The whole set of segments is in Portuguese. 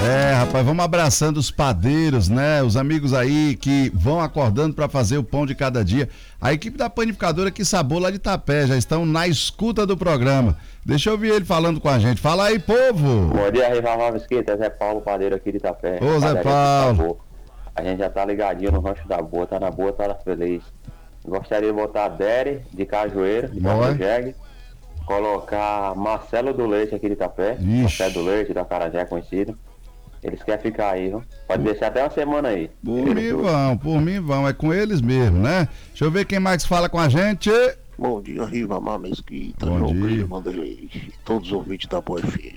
Rapaz, vamos abraçando os padeiros, né? Os amigos aí que vão acordando para fazer o pão de cada dia. A equipe da panificadora Que Sabor lá de Itapé já estão na escuta do programa. Deixa eu ouvir ele falando com a gente. Fala aí, povo! Bom dia, Rival Mesquita, Zé Paulo, padeiro aqui de Itapé. Ô, Zé Paulo! A gente já tá ligadinho no Rancho da Boa, tá na boa, tá feliz. Gostaria de botar Dere de Cajueiro, de Cajujegue. Colocar Marcelo do Leite aqui de Itapé. Marcelo do Leite, da Carajé, conhecido. Eles querem ficar aí, viu? Pode deixar até uma semana aí. Por mim vão, é com eles mesmo, né? Deixa eu ver quem mais fala com a gente. Bom dia, Rivamar Mesquita, Bom dia. Vanderlei, todos os ouvintes da Boa FM.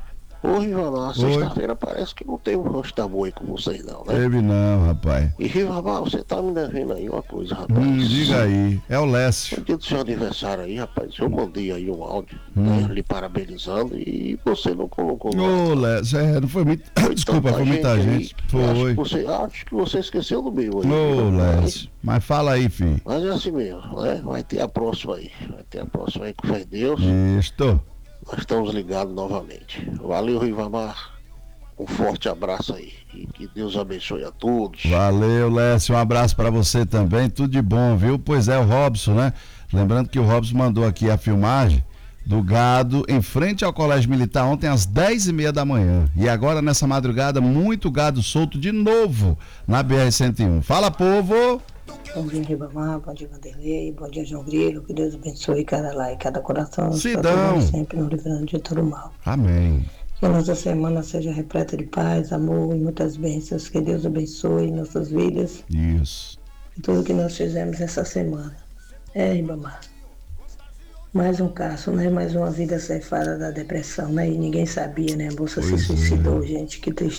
Ô Rivamar, sexta-feira parece que não teve um Rancho da Boa aí com vocês não, né? Teve não, rapaz. E Rivamar, você tá me devendo aí uma coisa, rapaz. Diga aí, é o Lécio. No dia do seu aniversário aí, rapaz, eu mandei aí um áudio, né, lhe parabenizando e você não colocou lá. Ô, Lécio, não foi muito... Desculpa, foi muita gente. Foi. Acho que você esqueceu do meu aí. Ô, Lécio, mas fala aí, filho. Mas é assim mesmo, né? Vai ter a próxima aí. Vai ter a próxima aí, com fé em Deus. Isto. Nós estamos ligados novamente. Valeu, Rivamar. Um forte abraço aí. E que Deus abençoe a todos. Valeu, Lécio. Um abraço pra você também. Tudo de bom, viu? Pois é, o Robson, né? Lembrando que o Robson mandou aqui a filmagem do gado em frente ao Colégio Militar ontem às 10h30 da manhã. E agora, nessa madrugada, muito gado solto de novo na BR-101. Fala, povo! Bom dia, Ribamar, bom dia, Vanderlei, bom dia, João Grilo, que Deus abençoe cada lar e cada coração. Sidão. Sempre nos livrando de todo mal. Amém. Que a nossa semana seja repleta de paz, amor e muitas bênçãos. Que Deus abençoe nossas vidas. Isso. E tudo que nós fizemos essa semana. Ribamar. Mais um caso, né? Mais uma vida ceifada da depressão, né? E ninguém sabia, né? A moça se suicidou, gente. Que tristeza.